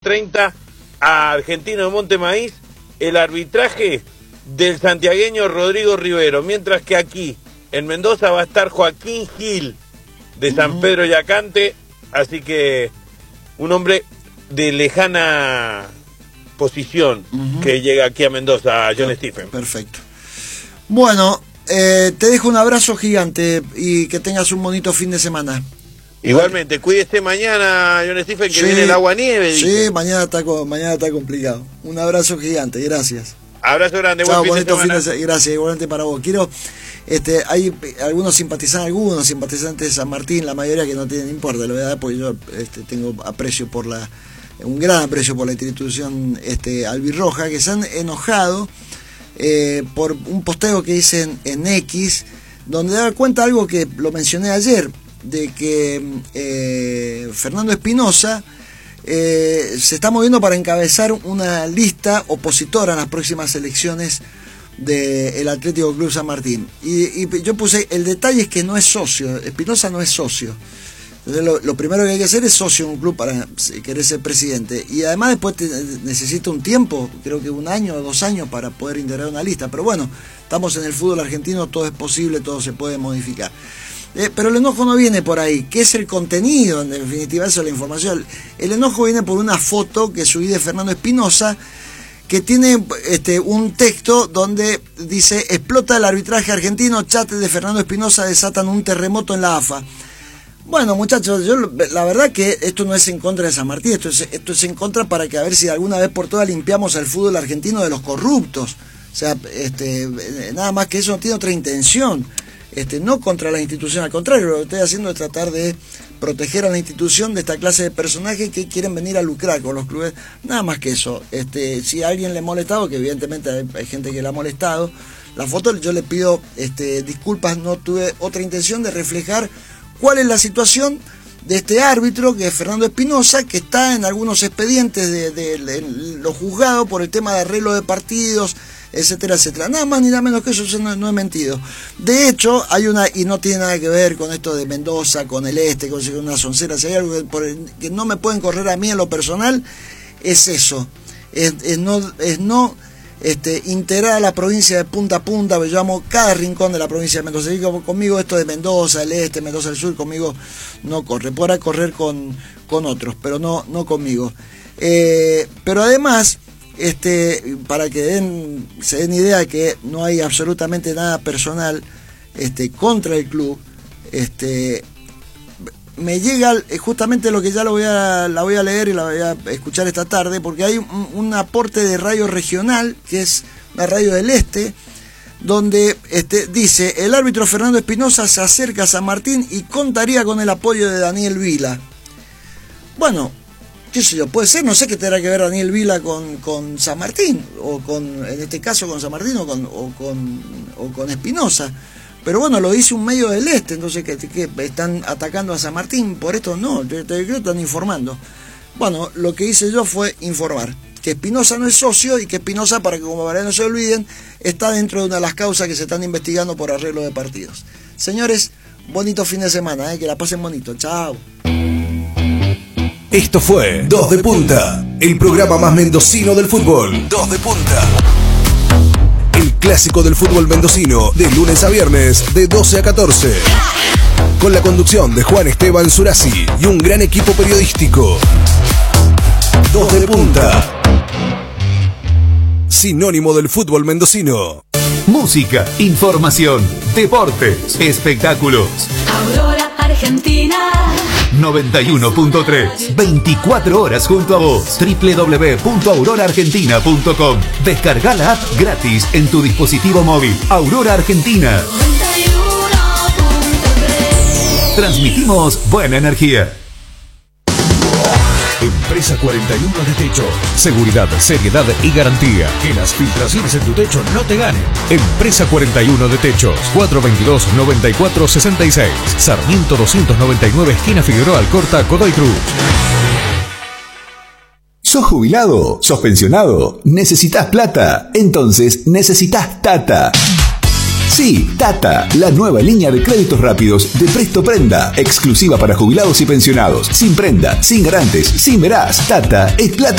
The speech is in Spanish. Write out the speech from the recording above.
21:30 a Argentino de Montemaíz el arbitraje del santiagueño Rodrigo Rivero, mientras que aquí en Mendoza va a estar Joaquín Gil de San Pedro Yacante, así que un hombre de lejana posición que llega aquí a Mendoza, John Stephen. Perfecto. Bueno, te dejo un abrazo gigante y que tengas un bonito fin de semana. Igualmente, cuídese mañana, John Stephen, que viene el agua-nieve. Sí, mañana está complicado. Un abrazo gigante, gracias. Abrazo grande, chao, buen fin de semana. Gracias, igualmente para vos. Hay algunos simpatizantes de San Martín, la mayoría que no tienen importa, la verdad, porque yo tengo un gran aprecio por la institución albirroja, que se han enojado por un posteo que hice en X, donde da cuenta algo que lo mencioné ayer, de que Fernando Espinosa se está moviendo para encabezar una lista opositora en las próximas elecciones del Atlético Club San Martín. Y yo puse, el detalle es que no es socio, Espinosa no es socio. Entonces lo primero que hay que hacer es socio en un club para querer ser presidente. Y además después necesita un tiempo, creo que 1 año o 2 años para poder integrar una lista. Pero bueno, estamos en el fútbol argentino, todo es posible, todo se puede modificar. Pero el enojo no viene por ahí. ¿Qué es el contenido? En definitiva, eso es la información. El enojo viene por una foto que subí de Fernando Espinosa, que tiene un texto donde dice: explota el arbitraje argentino, chates de Fernando Espinosa desatan un terremoto en la AFA. Bueno, muchachos, la verdad que esto no es en contra de San Martín, esto es en contra para que a ver si de alguna vez por todas limpiamos al fútbol argentino de los corruptos. O sea, nada más que eso, no tiene otra intención. No contra la institución, al contrario, lo que estoy haciendo es tratar de proteger a la institución de esta clase de personajes que quieren venir a lucrar con los clubes, nada más que eso. Si a alguien le ha molestado, que evidentemente hay gente que le ha molestado la foto, yo le pido disculpas, no tuve otra intención de reflejar cuál es la situación de este árbitro, que es Fernando Espinosa, que está en algunos expedientes de los juzgados por el tema de arreglo de partidos, etcétera, etcétera. Nada más ni nada menos que eso, yo no he mentido. De hecho, y no tiene nada que ver con esto de Mendoza, con el con una soncera. Si hay algo que no me pueden correr a mí en lo personal, es eso. Es no integrar a la provincia de punta a punta, porque yo amo cada rincón de la provincia de Mendoza. Y conmigo esto de Mendoza, el Mendoza, el sur, conmigo no corre. Podrá correr con otros, pero no conmigo. Pero además, para que se den idea de que no hay absolutamente nada personal contra el club, me llega justamente lo que ya la voy a leer y la voy a escuchar esta tarde, porque hay un aporte de radio regional, que es la radio del Este, donde dice: el árbitro Fernando Espinosa se acerca a San Martín y contaría con el apoyo de Daniel Vila. Bueno, qué sé yo, puede ser, no sé qué tendrá que ver Daniel Vila con San Martín, o en este caso con San Martín o con Espinosa. Pero bueno, lo dice un medio del Este, entonces que están atacando a San Martín por esto. No, creo que están informando. Bueno, lo que hice yo fue informar que Espinosa no es socio, y que Espinosa, para que no se olviden, está dentro de una de las causas que se están investigando por arreglo de partidos. Señores, bonito fin de semana, que la pasen bonito. Chao. Esto fue Dos de Punta, el programa más mendocino del fútbol. Dos de Punta. El clásico del fútbol mendocino, de lunes a viernes, de 12 a 14. Con la conducción de Juan Esteban Surazi y un gran equipo periodístico. Dos de Punta. Sinónimo del fútbol mendocino. Música, información, deportes, espectáculos. Aurora Argentina 91.3. 24 horas junto a vos. www.auroraargentina.com. Descarga la app gratis en tu dispositivo móvil. Aurora Argentina. 91.3. Transmitimos buena energía. Empresa 41 de Techo. Seguridad, seriedad y garantía. Que las filtraciones en tu techo no te ganen. Empresa 41 de Techos. 422-9466. Sarmiento 299, esquina Figueroa Alcorta, Godoy Cruz. ¿Sos jubilado? ¿Sos pensionado? ¿Necesitas plata? Entonces necesitas Tata. Sí, Tata, la nueva línea de créditos rápidos de Presto Prenda, exclusiva para jubilados y pensionados, sin prenda, sin garantes, sin verás. Tata es plata